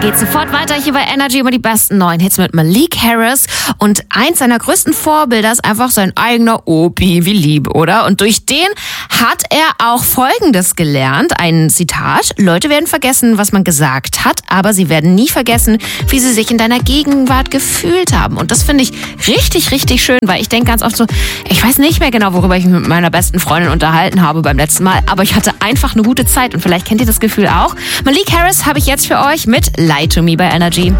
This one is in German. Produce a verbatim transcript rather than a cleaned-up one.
Geht sofort weiter hier bei Energy über die besten neuen Hits mit Malik Harris. Und eins seiner größten Vorbilder ist einfach sein eigener Opi. Wie lieb, oder? Und durch den hat er auch Folgendes gelernt. Ein Zitat: Leute werden vergessen, was man gesagt hat, aber sie werden nie vergessen, wie sie sich in deiner Gegenwart gefühlt haben. Und das finde ich richtig, richtig schön, weil ich denke ganz oft so, ich weiß nicht mehr genau, worüber ich mich mit meiner besten Freundin unterhalten habe beim letzten Mal, aber ich hatte einfach eine gute Zeit und vielleicht kennt ihr das Gefühl auch. Malik Harris habe ich jetzt für euch mit Lie to Me bei Energy.